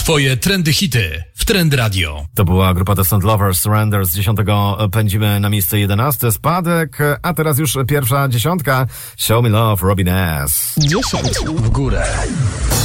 Twoje trendy hity w Trend Radio. To była grupa The St. Lovers, Surrender. Z 10 pędzimy na miejsce 11. Spadek, a teraz już pierwsza dziesiątka. Show Me Love, Robin S. 10 w górę.